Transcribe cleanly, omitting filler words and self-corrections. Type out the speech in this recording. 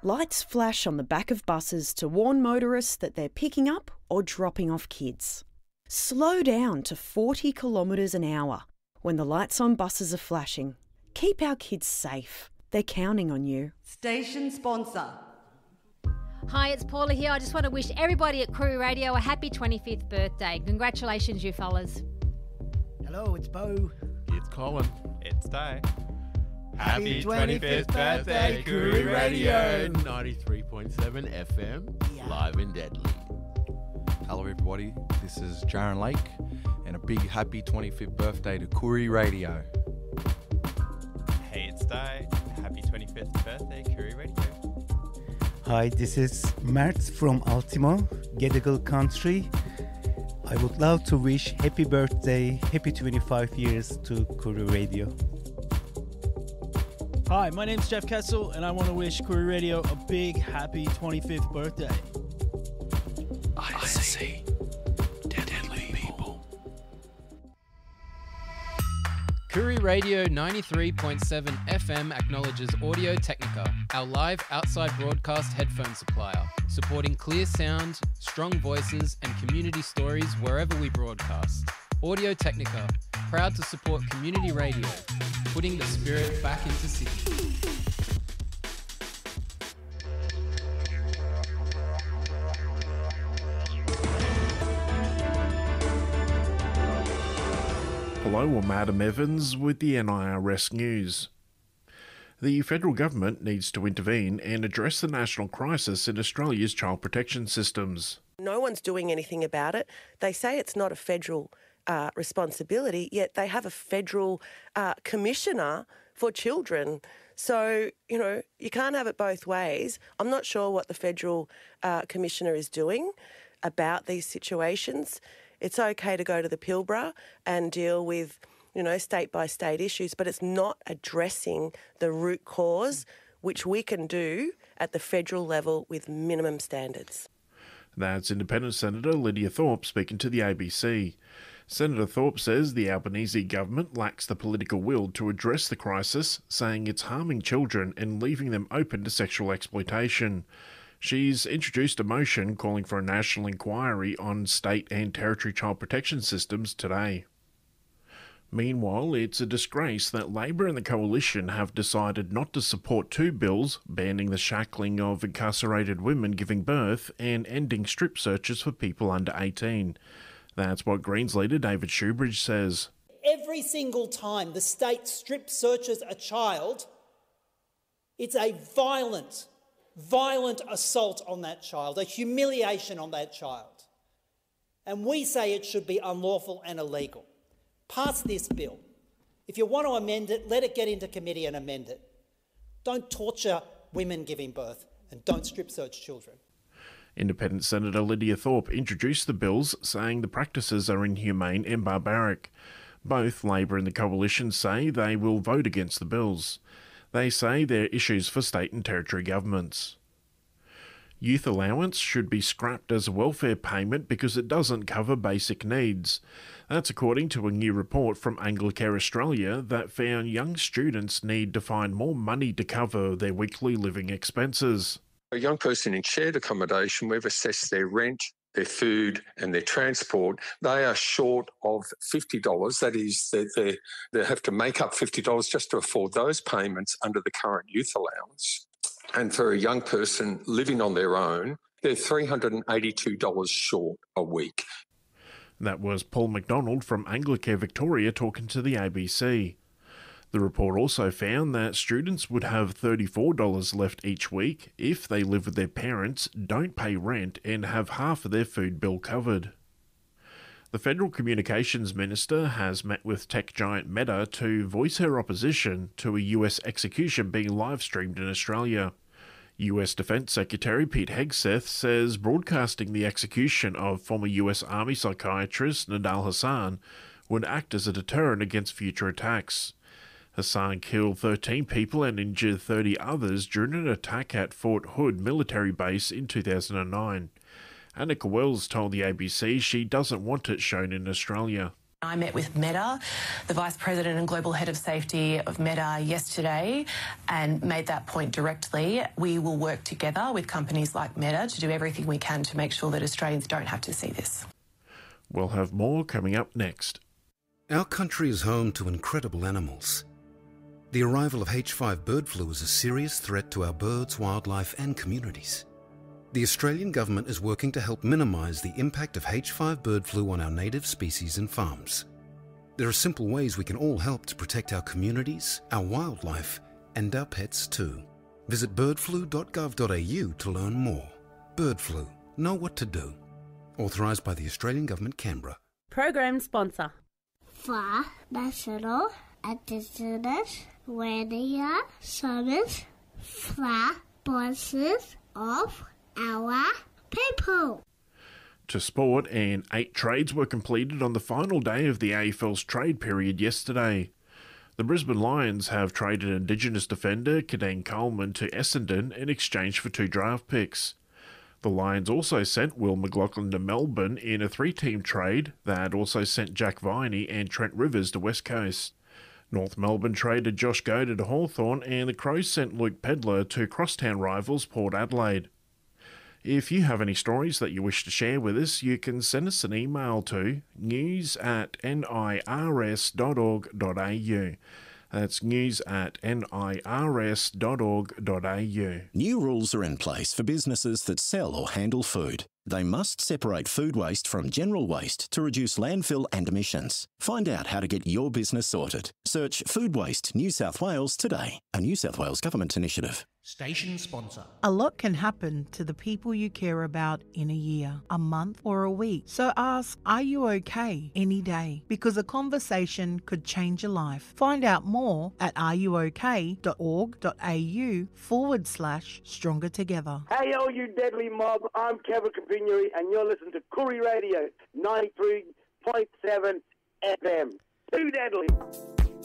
Lights flash on the back of buses to warn motorists that they're picking up or dropping off kids. Slow down to 40 kilometres an hour when the lights on buses are flashing. Keep our kids safe. They're counting on you. Station sponsor. Hi, it's Paula here. I just want to wish everybody at Koori Radio a happy 25th birthday. Congratulations, you fellas. Hello, it's Bo. It's Colin. It's Day. Happy 25th birthday, Koori Radio. 93.7 FM, live and deadly. Hello everybody, this is Jaron Lake, and a big happy 25th birthday to Koori Radio. Hey, it's Day. Happy 25th birthday, Koori Radio. Hi, this is Mert from Ultimo, Gadigal Country. I would love to wish happy birthday, happy 25 years to Koori Radio. Hi, my name's Jeff Kessel, and I want to wish Koori Radio a big, happy 25th birthday. I see deadly people. Koori Radio 93.7 FM acknowledges Audio Technica, our live outside broadcast headphone supplier, supporting clear sound, strong voices, and community stories wherever we broadcast. Audio Technica, proud to support community radio, putting the spirit back into Sydney. Hello, I'm Adam Evans with the NIRS News. The federal government needs to intervene and address the national crisis in Australia's child protection systems. No one's doing anything about it. They say it's not a federal responsibility, yet they have a federal commissioner for children. So, you can't have it both ways. I'm not sure what the federal commissioner is doing about these situations. It's okay to go to the Pilbara and deal with, state-by-state issues, but it's not addressing the root cause, which we can do at the federal level with minimum standards. That's Independent Senator Lydia Thorpe speaking to the ABC. Senator Thorpe says the Albanese government lacks the political will to address the crisis, saying it's harming children and leaving them open to sexual exploitation. She's introduced a motion calling for a national inquiry on state and territory child protection systems today. Meanwhile, it's a disgrace that Labor and the Coalition have decided not to support two bills banning the shackling of incarcerated women giving birth and ending strip searches for people under 18. That's what Greens leader David Shoebridge says. Every single time the state strip searches a child, it's a violent assault on that child, a humiliation on that child. And we say it should be unlawful and illegal. Pass this bill. If you want to amend it, let it get into committee and amend it. Don't torture women giving birth and don't strip search children. Independent Senator Lydia Thorpe introduced the bills, saying the practices are inhumane and barbaric. Both Labor and the Coalition say they will vote against the bills. They say they're issues for state and territory governments. Youth allowance should be scrapped as a welfare payment because it doesn't cover basic needs. That's according to a new report from Anglicare Australia that found young students need to find more money to cover their weekly living expenses. A young person in shared accommodation, we've assessed their rent, their food and their transport. They are short of $50. That is, they have to make up $50 just to afford those payments under the current youth allowance. And for a young person living on their own, they're $382 short a week. That was Paul McDonald from Anglicare Victoria talking to the ABC. The report also found that students would have $34 left each week if they live with their parents, don't pay rent and have half of their food bill covered. The Federal Communications Minister has met with tech giant Meta to voice her opposition to a US execution being live-streamed in Australia. US Defense Secretary Pete Hegseth says broadcasting the execution of former US Army psychiatrist Nidal Hasan would act as a deterrent against future attacks. Hasan killed 13 people and injured 30 others during an attack at Fort Hood military base in 2009. Annika Wells told the ABC she doesn't want it shown in Australia. I met with Meta, the Vice President and Global Head of Safety of Meta yesterday, and made that point directly. We will work together with companies like Meta to do everything we can to make sure that Australians don't have to see this. We'll have more coming up next. Our country is home to incredible animals. The arrival of H5 bird flu is a serious threat to our birds, wildlife and communities. The Australian Government is working to help minimise the impact of H5 bird flu on our native species and farms. There are simple ways we can all help to protect our communities, our wildlife and our pets too. Visit birdflu.gov.au to learn more. Bird flu. Know what to do. Authorised by the Australian Government, Canberra. Program sponsor. For National Indigenous Radio Service for voices of our people. To sport, and 8 trades were completed on the final day of the AFL's trade period yesterday. The Brisbane Lions have traded Indigenous defender Kadeen Coleman to Essendon in exchange for 2 draft picks. The Lions also sent Will McLaughlin to Melbourne in a 3-team trade that also sent Jack Viney and Trent Rivers to West Coast. North Melbourne traded Josh Goater to Hawthorn, and the Crows sent Luke Pedler to crosstown rivals Port Adelaide. If you have any stories that you wish to share with us, you can send us an email to news@nirs.org.au. That's news@nirs.org.au. New rules are in place for businesses that sell or handle food. They must separate food waste from general waste to reduce landfill and emissions. Find out how to get your business sorted. Search Food Waste New South Wales today, a New South Wales government initiative. Station sponsor. A lot can happen to the people you care about in a year, a month or a week. So ask, are you okay any day? Because a conversation could change your life. Find out more at areyouok.org.au/stronger together. Hey, all you deadly mob, I'm Kevin Capignari and you're listening to Koori Radio 93.7 FM. Too deadly.